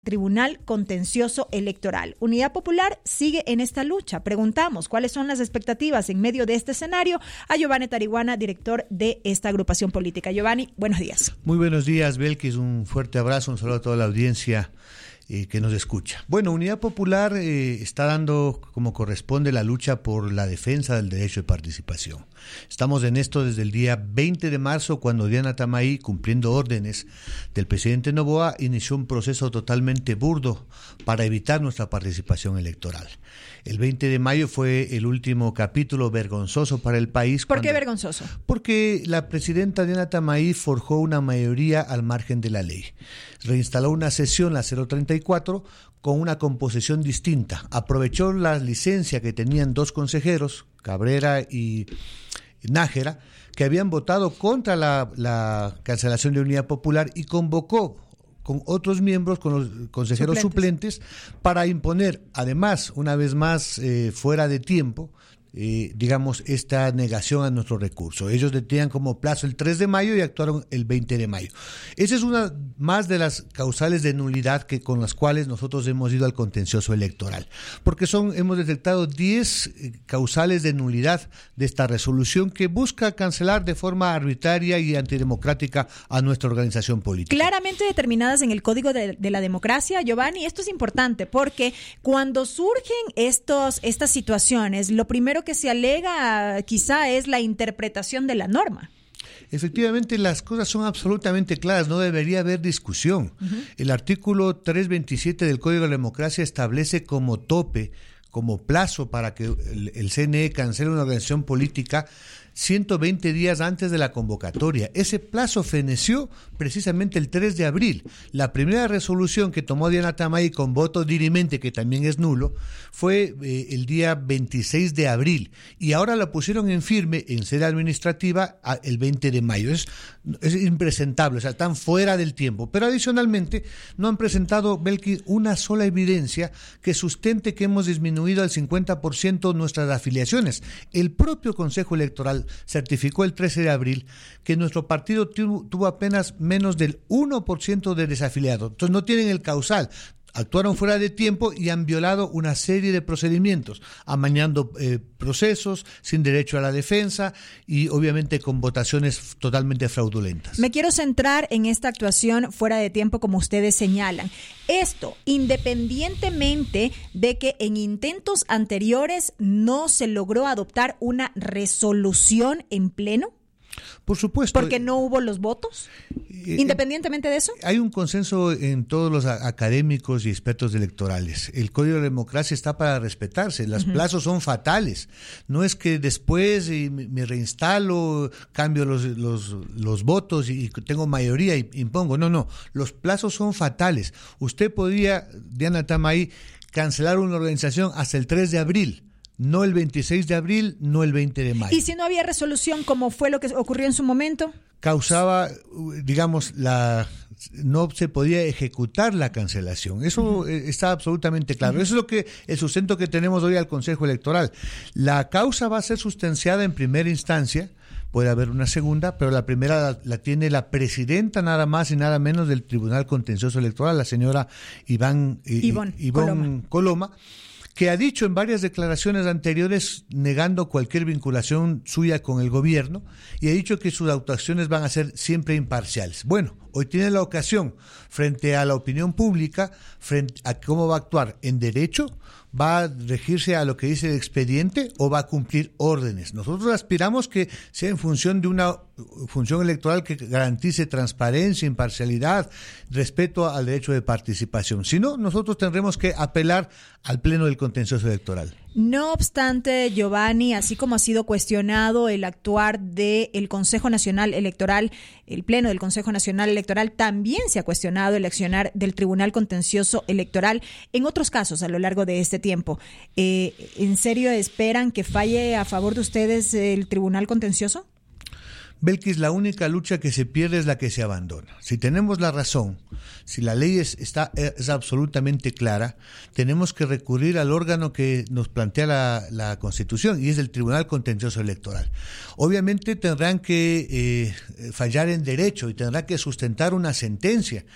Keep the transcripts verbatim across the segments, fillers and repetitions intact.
Tribunal Contencioso Electoral. Unidad Popular sigue en esta lucha. Preguntamos cuáles son las expectativas en medio de este escenario a Giovanni Tariguana, director de esta agrupación política. Giovanni, buenos días. Muy buenos días, Belkis. Un fuerte abrazo, un saludo a toda la audiencia eh, que nos escucha. Bueno, Unidad Popular eh, está dando como corresponde la lucha por la defensa del derecho de participación. Estamos en esto desde el día veinte de marzo, cuando Diana Tamay, cumpliendo órdenes del presidente Noboa, inició un proceso totalmente burdo para evitar nuestra participación electoral. El veinte de mayo fue el último capítulo vergonzoso para el país. ¿Por cuando, qué vergonzoso? Porque la presidenta Diana Tamay forjó una mayoría al margen de la ley. Reinstaló una sesión, la cero treinta y cuatro, con una composición distinta. Aprovechó la licencia que tenían dos consejeros, Cabrera y Nájera, que habían votado contra la, la cancelación de Unidad Popular, y convocó con otros miembros, con los consejeros suplentes, suplentes para imponer, además, una vez más, eh, fuera de tiempo, Eh, digamos, esta negación a nuestro recurso. Ellos tenían como plazo el tres de mayo y actuaron el veinte de mayo. Esa es una más de las causales de nulidad que con las cuales nosotros hemos ido al contencioso electoral, porque son hemos detectado diez eh, causales de nulidad de esta resolución que busca cancelar de forma arbitraria y antidemocrática a nuestra organización política. Claramente determinadas en el Código de, de la Democracia, Giovanni. Esto es importante porque cuando surgen estos, estas situaciones, lo primero que se alega quizá es la interpretación de la norma. Efectivamente, las cosas son absolutamente claras, no debería haber discusión. Uh-huh. El artículo trescientos veintisiete del Código de la Democracia establece como tope, como plazo para que el, el C N E cancele una organización política ciento veinte días antes de la convocatoria. Ese plazo feneció precisamente el tres de abril. La primera resolución que tomó Diana Tamay con voto dirimente, que también es nulo, fue eh, el día veintiséis de abril, y ahora la pusieron en firme en sede administrativa a, el veinte de mayo. Es, es impresentable, o sea, están fuera del tiempo. Pero adicionalmente no han presentado, Belkis, una sola evidencia que sustente que hemos disminuido al cincuenta por ciento nuestras afiliaciones. El propio Consejo Electoral certificó el trece de abril que nuestro partido tuvo, tuvo apenas menos del uno por ciento de desafiliados. Entonces no tienen el causal. Actuaron fuera de tiempo y han violado una serie de procedimientos, amañando eh, procesos, sin derecho a la defensa y obviamente con votaciones totalmente fraudulentas. Me quiero centrar en esta actuación fuera de tiempo, como ustedes señalan. Esto, independientemente de que en intentos anteriores no se logró adoptar una resolución en pleno. Por supuesto. ¿Porque no hubo los votos? Independientemente de eso. Hay un consenso en todos los académicos y expertos electorales. El Código de la Democracia está para respetarse. Los uh-huh. plazos son fatales. No es que después eh, me reinstalo, cambio los, los, los votos y tengo mayoría y impongo. No, no. Los plazos son fatales. Usted podría, Diana Tamay, cancelar una organización hasta el tres de abril. No el veintiséis de abril, no el veinte de mayo. ¿Y si no había resolución, como fue lo que ocurrió en su momento? Causaba, digamos, la no se podía ejecutar la cancelación. Eso uh-huh. está absolutamente claro. Uh-huh. Eso es lo que el sustento que tenemos hoy al Consejo Electoral. La causa va a ser sustanciada en primera instancia. Puede haber una segunda, pero la primera la, la tiene la presidenta nada más y nada menos del Tribunal Contencioso Electoral, la señora Iván, Ivonne, Ivonne Coloma. Coloma, que ha dicho en varias declaraciones anteriores, negando cualquier vinculación suya con el gobierno, y ha dicho que sus actuaciones van a ser siempre imparciales. Bueno, hoy tiene la ocasión, frente a la opinión pública, frente a cómo va a actuar en derecho, va a regirse a lo que dice el expediente o va a cumplir órdenes. Nosotros aspiramos que sea en función de una función electoral que garantice transparencia, imparcialidad, respeto al derecho de participación. Si no, nosotros tendremos que apelar al Pleno del Contencioso Electoral. No obstante, Giovanni, así como ha sido cuestionado el actuar del Consejo Nacional Electoral, el Pleno del Consejo Nacional Electoral, también se ha cuestionado el accionar del Tribunal Contencioso Electoral en otros casos a lo largo de este tiempo. Eh, ¿En serio esperan que falle a favor de ustedes el Tribunal Contencioso? Belkis, la única lucha que se pierde es la que se abandona. Si tenemos la razón, si la ley es, está, es absolutamente clara, tenemos que recurrir al órgano que nos plantea la, la Constitución, y es el Tribunal Contencioso Electoral. Obviamente tendrán que eh, fallar en derecho y tendrán que sustentar una sentencia.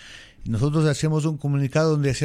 Nosotros hacíamos un comunicado donde